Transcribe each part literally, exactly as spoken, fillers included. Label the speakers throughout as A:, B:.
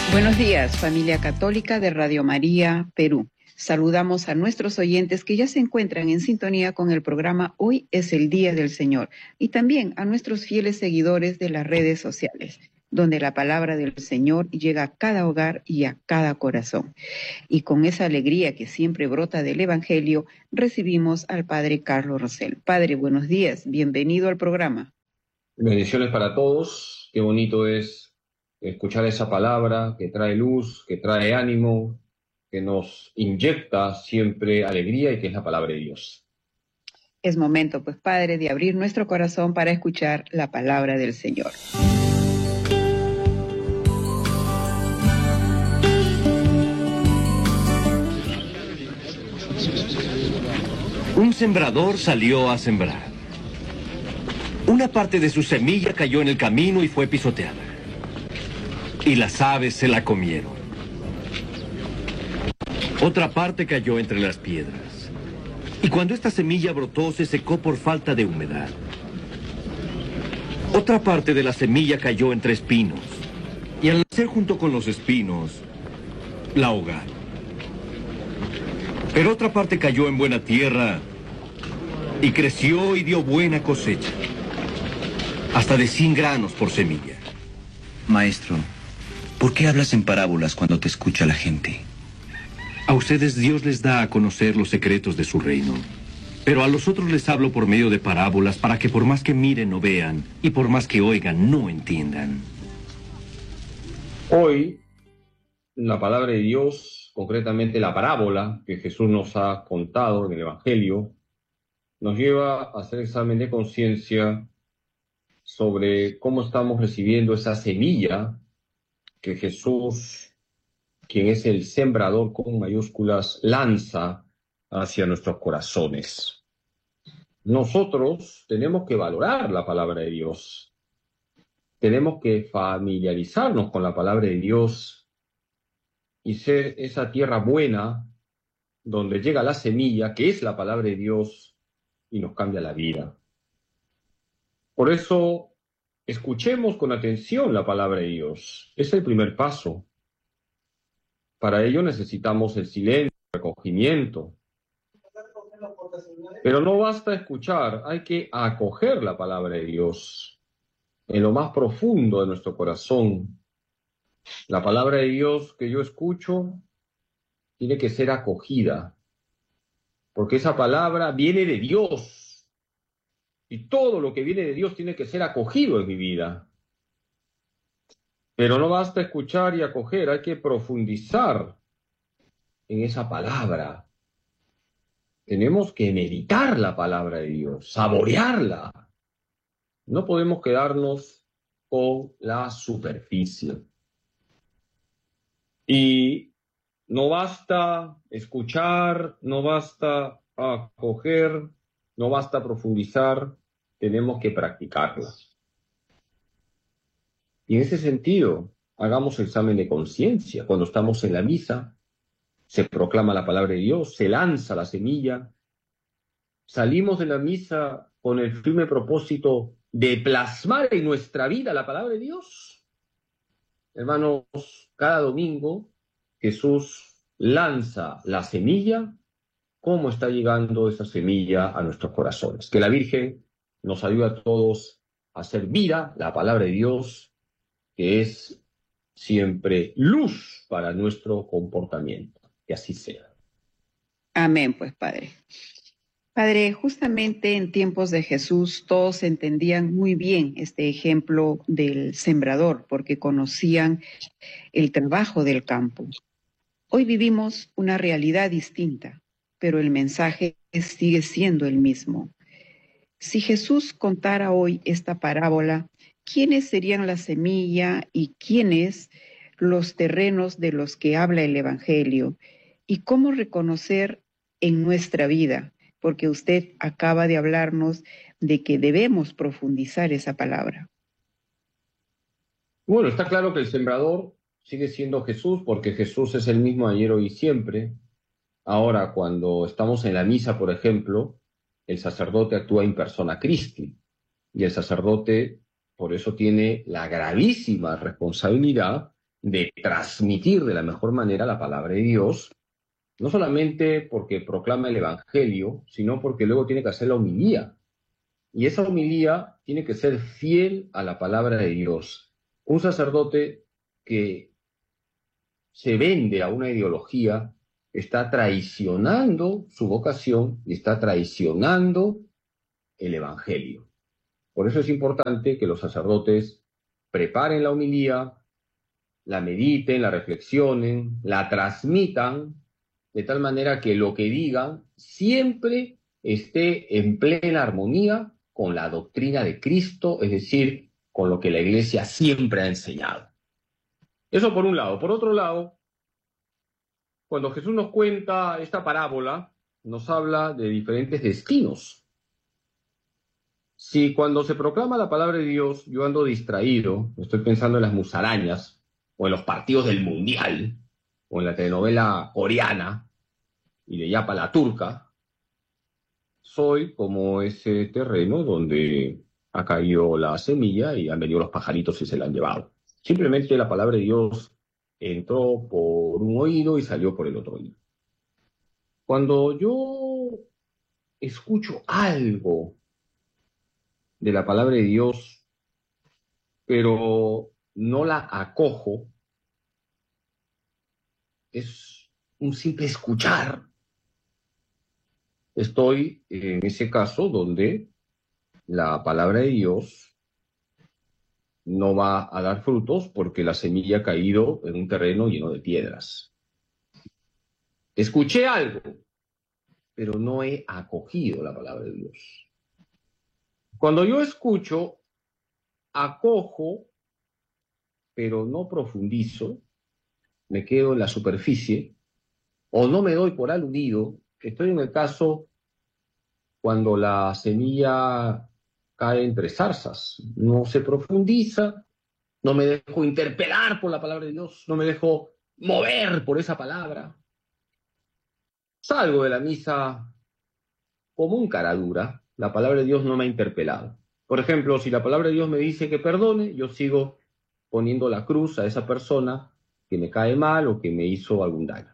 A: Buenos días, familia católica de Radio María, Perú. Saludamos a nuestros oyentes que ya se encuentran en sintonía con el programa Hoy es el Día del Señor y también a nuestros fieles seguidores de las redes sociales, donde la palabra del Señor llega a cada hogar y a cada corazón. Y con esa alegría que siempre brota del Evangelio, recibimos al Padre Carlos Rosell. Padre, buenos días, bienvenido al programa.
B: Bendiciones para todos, qué bonito es escuchar esa palabra que trae luz, que trae ánimo, que nos inyecta siempre alegría y que es la palabra de Dios.
A: Es momento, pues, Padre, de abrir nuestro corazón para escuchar la palabra del Señor.
C: Un sembrador salió a sembrar. Una parte de su semilla cayó en el camino y fue pisoteada. Y las aves se la comieron. Otra parte cayó entre las piedras. Y cuando esta semilla brotó, se secó por falta de humedad. Otra parte de la semilla cayó entre espinos. Y al nacer junto con los espinos, la ahogaron. Pero otra parte cayó en buena tierra y creció y dio buena cosecha. Hasta de cien granos por semilla.
D: Maestro, ¿por qué hablas en parábolas cuando te escucha la gente?
C: A ustedes Dios les da a conocer los secretos de su reino. Pero a los otros les hablo por medio de parábolas para que por más que miren no vean y por más que oigan no entiendan.
B: Hoy, la palabra de Dios, concretamente la parábola que Jesús nos ha contado en el Evangelio, nos lleva a hacer examen de conciencia sobre cómo estamos recibiendo esa semilla que Jesús, quien es el sembrador con mayúsculas, lanza hacia nuestros corazones. Nosotros tenemos que valorar la palabra de Dios. Tenemos que familiarizarnos con la palabra de Dios y ser esa tierra buena donde llega la semilla, que es la palabra de Dios, y nos cambia la vida. Por eso, escuchemos con atención la palabra de Dios. Es el primer paso. Para ello necesitamos el silencio, el recogimiento. Pero no basta escuchar, hay que acoger la palabra de Dios en lo más profundo de nuestro corazón. La palabra de Dios que yo escucho tiene que ser acogida, porque esa palabra viene de Dios. Y todo lo que viene de Dios tiene que ser acogido en mi vida. Pero no basta escuchar y acoger, hay que profundizar en esa palabra. Tenemos que meditar la palabra de Dios, saborearla. No podemos quedarnos con la superficie. Y no basta escuchar, no basta acoger, no basta profundizar, tenemos que practicarla. Y en ese sentido, hagamos examen de conciencia. Cuando estamos en la misa, se proclama la palabra de Dios, se lanza la semilla. Salimos de la misa con el firme propósito de plasmar en nuestra vida la palabra de Dios. Hermanos, cada domingo Jesús lanza la semilla. ¿Cómo está llegando esa semilla a nuestros corazones? Que la Virgen nos ayude a todos a hacer vida la palabra de Dios, que es siempre luz para nuestro comportamiento. Que así sea.
A: Amén, pues, Padre. Padre, justamente en tiempos de Jesús todos entendían muy bien este ejemplo del sembrador, porque conocían el trabajo del campo. Hoy vivimos una realidad distinta, pero el mensaje sigue siendo el mismo. Si Jesús contara hoy esta parábola, ¿quiénes serían la semilla y quiénes los terrenos de los que habla el Evangelio? ¿Y cómo reconocer en nuestra vida? Porque usted acaba de hablarnos de que debemos profundizar esa palabra.
B: Bueno, está claro que el sembrador sigue siendo Jesús, porque Jesús es el mismo ayer, hoy y siempre. Ahora, cuando estamos en la misa, por ejemplo, el sacerdote actúa in persona Christi, y el sacerdote, por eso, tiene la gravísima responsabilidad de transmitir de la mejor manera la palabra de Dios, no solamente porque proclama el Evangelio, sino porque luego tiene que hacer la homilía. Y esa homilía tiene que ser fiel a la palabra de Dios. Un sacerdote que se vende a una ideología está traicionando su vocación y está traicionando el Evangelio. Por eso es importante que los sacerdotes preparen la homilía, la mediten, la reflexionen, la transmitan, de tal manera que lo que digan siempre esté en plena armonía con la doctrina de Cristo, es decir, con lo que la Iglesia siempre ha enseñado. Eso por un lado. Por otro lado, cuando Jesús nos cuenta esta parábola, nos habla de diferentes destinos. Si cuando se proclama la palabra de Dios yo ando distraído, estoy pensando en las musarañas, o en los partidos del Mundial, o en la telenovela coreana, y de Yapa la turca, soy como ese terreno donde ha caído la semilla y han venido los pajaritos y se la han llevado. Simplemente la palabra de Dios entró por un oído y salió por el otro oído. Cuando yo escucho algo de la palabra de Dios, pero no la acojo, es un simple escuchar. Estoy en ese caso donde la palabra de Dios no va a dar frutos porque la semilla ha caído en un terreno lleno de piedras. Escuché algo, pero no he acogido la palabra de Dios. Cuando yo escucho, acojo, pero no profundizo, me quedo en la superficie, o no me doy por aludido. Estoy en el caso cuando la semilla cae entre zarzas, no se profundiza, no me dejo interpelar por la palabra de Dios, no me dejo mover por esa palabra. Salgo de la misa como un cara dura, la palabra de Dios no me ha interpelado. Por ejemplo, si la palabra de Dios me dice que perdone, yo sigo poniendo la cruz a esa persona que me cae mal o que me hizo algún daño.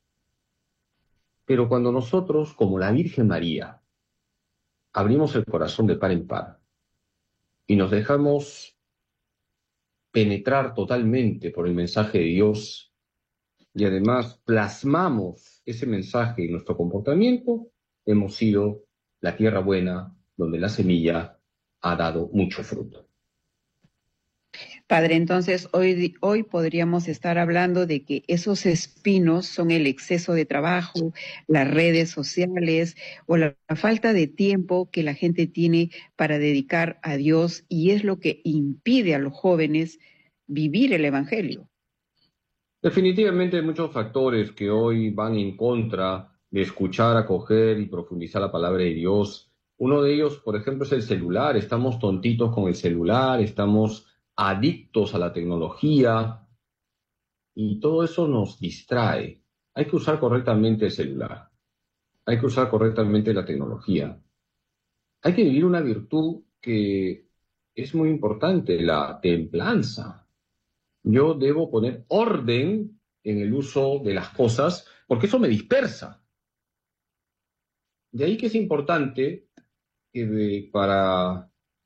B: Pero cuando nosotros, como la Virgen María, abrimos el corazón de par en par y nos dejamos penetrar totalmente por el mensaje de Dios y además plasmamos ese mensaje en nuestro comportamiento, hemos sido la tierra buena donde la semilla ha dado mucho fruto.
A: Padre, entonces hoy, hoy podríamos estar hablando de que esos espinos son el exceso de trabajo, las redes sociales o la, la falta de tiempo que la gente tiene para dedicar a Dios, y es lo que impide a los jóvenes vivir el Evangelio.
B: Definitivamente hay muchos factores que hoy van en contra de escuchar, acoger y profundizar la palabra de Dios. Uno de ellos, por ejemplo, es el celular. Estamos tontitos con el celular, estamos adictos a la tecnología y todo eso nos distrae. Hay que usar correctamente el celular, hay que usar correctamente la tecnología. Hay que vivir una virtud que es muy importante, la templanza. Yo debo poner orden en el uso de las cosas porque eso me dispersa. De ahí que es importante que de, para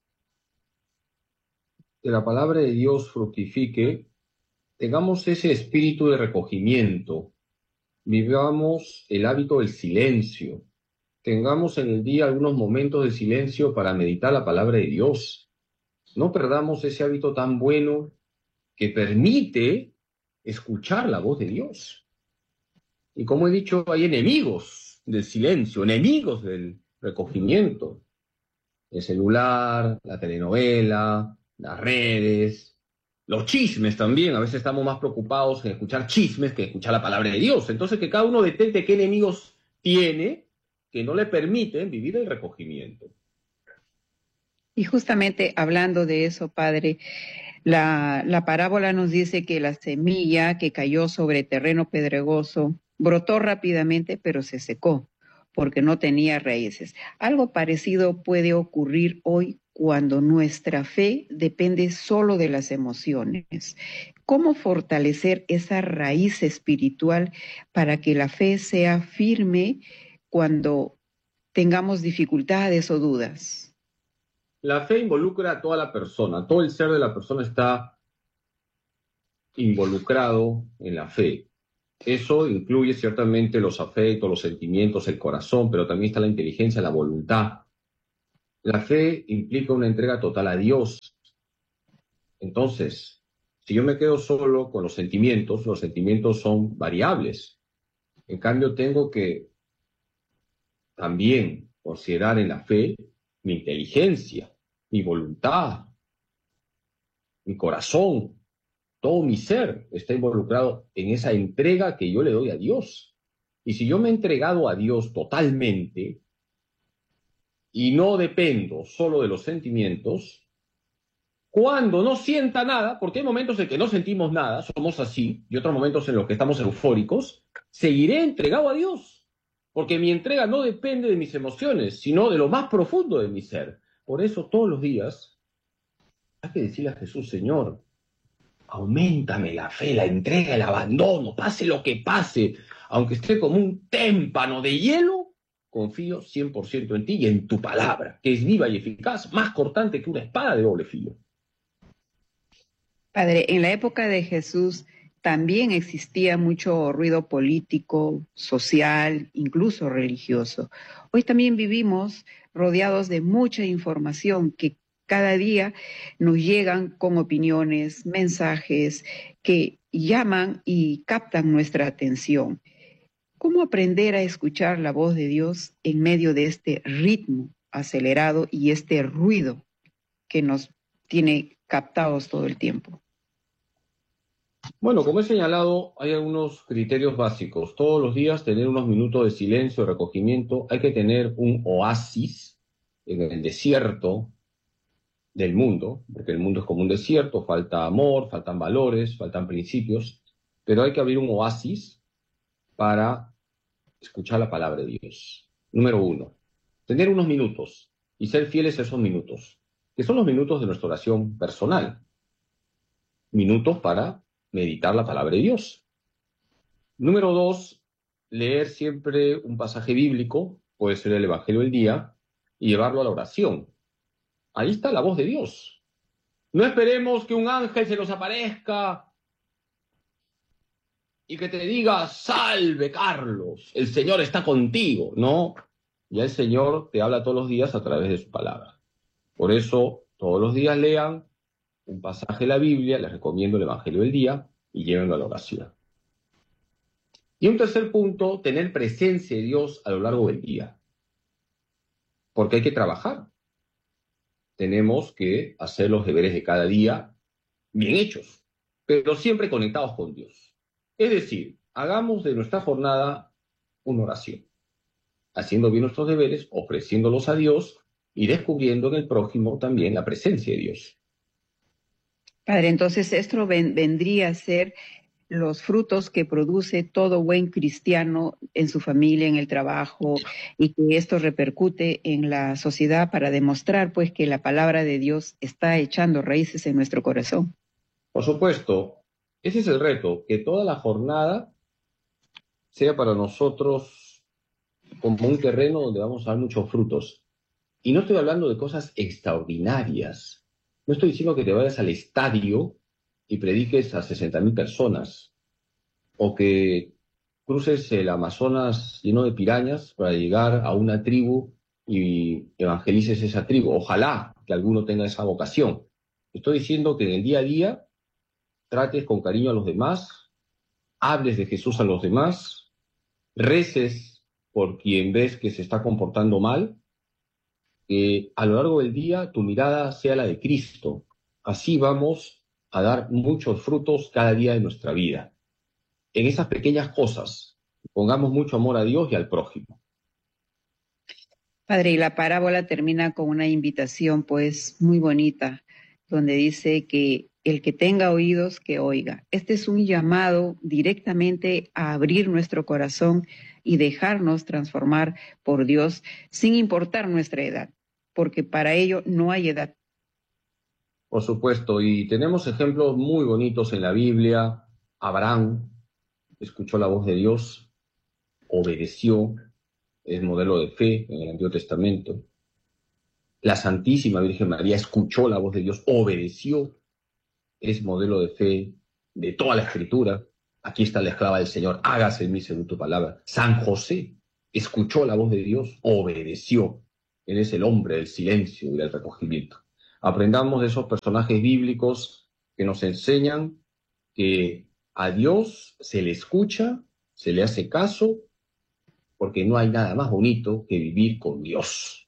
B: que la palabra de Dios fructifique, tengamos ese espíritu de recogimiento, vivamos el hábito del silencio, tengamos en el día algunos momentos de silencio para meditar la palabra de Dios. No perdamos ese hábito tan bueno que permite escuchar la voz de Dios. Y como he dicho, hay enemigos del silencio, enemigos del recogimiento. El celular, la telenovela, las redes, los chismes también. A veces estamos más preocupados en escuchar chismes que escuchar la palabra de Dios. Entonces que cada uno detecte qué enemigos tiene que no le permiten vivir el recogimiento.
A: Y justamente hablando de eso, Padre, la, la parábola nos dice que la semilla que cayó sobre terreno pedregoso brotó rápidamente, pero se secó porque no tenía raíces. Algo parecido puede ocurrir hoy cuando nuestra fe depende solo de las emociones. ¿Cómo fortalecer esa raíz espiritual para que la fe sea firme cuando tengamos dificultades o dudas?
B: La fe involucra a toda la persona, todo el ser de la persona está involucrado en la fe. Eso incluye ciertamente los afectos, los sentimientos, el corazón, pero también está la inteligencia, la voluntad. La fe implica una entrega total a Dios. Entonces, si yo me quedo solo con los sentimientos, los sentimientos son variables. En cambio, tengo que también considerar en la fe mi inteligencia, mi voluntad, mi corazón, todo mi ser está involucrado en esa entrega que yo le doy a Dios. Y si yo me he entregado a Dios totalmente y no dependo solo de los sentimientos, cuando no sienta nada, porque hay momentos en que no sentimos nada, somos así, y otros momentos en los que estamos eufóricos, seguiré entregado a Dios, porque mi entrega no depende de mis emociones, sino de lo más profundo de mi ser. Por eso todos los días hay que decirle a Jesús: Señor, auméntame la fe, la entrega, el abandono, pase lo que pase, aunque esté como un témpano de hielo, confío cien por ciento en ti y en tu palabra, que es viva y eficaz, más cortante que una espada de doble filo.
A: Padre, en la época de Jesús también existía mucho ruido político, social, incluso religioso. Hoy también vivimos rodeados de mucha información que cada día nos llegan con opiniones, mensajes que llaman y captan nuestra atención. ¿Cómo aprender a escuchar la voz de Dios en medio de este ritmo acelerado y este ruido que nos tiene captados todo el tiempo?
B: Bueno, como he señalado, hay algunos criterios básicos. Todos los días tener unos minutos de silencio, de recogimiento. Hay que tener un oasis en el desierto del mundo, porque el mundo es como un desierto, falta amor, faltan valores, faltan principios, pero hay que abrir un oasis para escuchar la palabra de Dios. Número uno, tener unos minutos y ser fieles a esos minutos, que son los minutos de nuestra oración personal. Minutos para meditar la palabra de Dios. Número dos, leer siempre un pasaje bíblico, puede ser el Evangelio del día, y llevarlo a la oración. Ahí está la voz de Dios. No esperemos que un ángel se nos aparezca y que te diga: salve, Carlos, el Señor está contigo. No, ya el Señor te habla todos los días a través de su palabra. Por eso, todos los días lean un pasaje de la Biblia, les recomiendo el Evangelio del día, y llévenlo a la oración. Y un tercer punto, tener presencia de Dios a lo largo del día. Porque hay que trabajar. Tenemos que hacer los deberes de cada día bien hechos, pero siempre conectados con Dios. Es decir, hagamos de nuestra jornada una oración, haciendo bien nuestros deberes, ofreciéndolos a Dios y descubriendo en el prójimo también la presencia de Dios.
A: Padre, entonces esto ven, vendría a ser los frutos que produce todo buen cristiano en su familia, en el trabajo, y que esto repercute en la sociedad para demostrar pues que la palabra de Dios está echando raíces en nuestro corazón.
B: Por supuesto, ese es el reto, que toda la jornada sea para nosotros como un terreno donde vamos a dar muchos frutos. Y no estoy hablando de cosas extraordinarias. No estoy diciendo que te vayas al estadio y prediques a sesenta mil personas, o que cruces el Amazonas lleno de pirañas para llegar a una tribu y evangelices esa tribu. Ojalá que alguno tenga esa vocación. Estoy diciendo que en el día a día trates con cariño a los demás, hables de Jesús a los demás, reces por quien ves que se está comportando mal, que a lo largo del día tu mirada sea la de Cristo. Así vamos a dar muchos frutos cada día de nuestra vida. En esas pequeñas cosas, pongamos mucho amor a Dios y al prójimo.
A: Padre, y la parábola termina con una invitación pues muy bonita, donde dice que el que tenga oídos, que oiga. Este es un llamado directamente a abrir nuestro corazón y dejarnos transformar por Dios sin importar nuestra edad. porque para ello no hay edad.
B: Por supuesto, y tenemos ejemplos muy bonitos en la Biblia. Abraham escuchó la voz de Dios, obedeció, es modelo de fe en el Antiguo Testamento. La Santísima Virgen María escuchó la voz de Dios, obedeció, es modelo de fe de toda la Escritura. Aquí está la esclava del Señor, hágase en mí según tu palabra. San José escuchó la voz de Dios, obedeció. Él es el hombre del silencio y del recogimiento. Aprendamos de esos personajes bíblicos que nos enseñan que a Dios se le escucha, se le hace caso, porque no hay nada más bonito que vivir con Dios.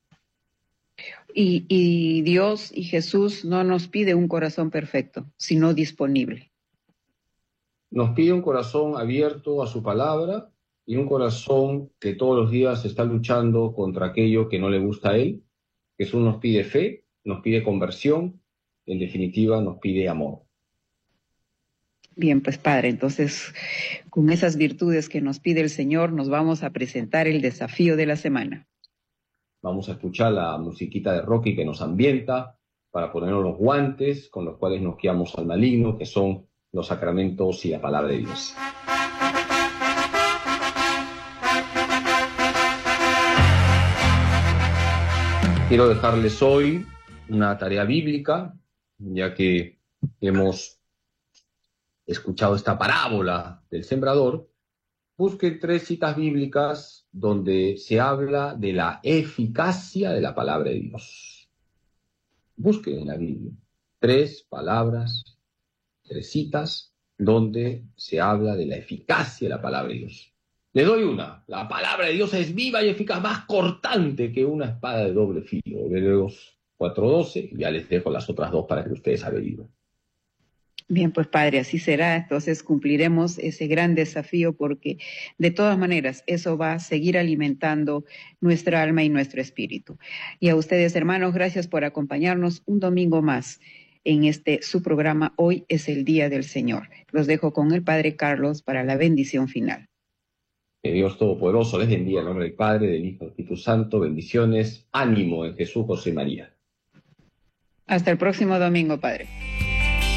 A: Y, y Dios y Jesús no nos pide un corazón perfecto, sino disponible.
B: Nos pide un corazón abierto a su palabra y un corazón que todos los días está luchando contra aquello que no le gusta a él. Jesús nos pide fe, nos pide conversión, en definitiva nos pide amor.
A: Bien, pues Padre, entonces con esas virtudes que nos pide el Señor nos vamos a presentar el desafío de la semana.
B: Vamos a escuchar la musiquita de Rocky que nos ambienta para ponernos los guantes con los cuales nos guiamos al maligno, que son los sacramentos y la palabra de Dios. Quiero dejarles hoy una tarea bíblica, ya que hemos escuchado esta parábola del sembrador. Busquen tres citas bíblicas donde se habla de la eficacia de la palabra de Dios. Busquen en la Biblia tres palabras, tres citas donde se habla de la eficacia de la palabra de Dios. Les doy una. La palabra de Dios es viva y eficaz, más cortante que una espada de doble filo. Hebreos cuatro doce, ya les dejo las otras dos para que ustedes averigüen.
A: Bien, pues Padre, así será. Entonces cumpliremos ese gran desafío porque de todas maneras eso va a seguir alimentando nuestra alma y nuestro espíritu. Y a ustedes, hermanos, gracias por acompañarnos un domingo más en este su programa. Hoy es el Día del Señor. Los dejo con el Padre Carlos para la bendición final.
B: Que Dios Todopoderoso les bendiga en nombre del Padre, del Hijo y del Espíritu Santo. Bendiciones, ánimo en Jesús, José y María.
A: Hasta el próximo domingo, Padre.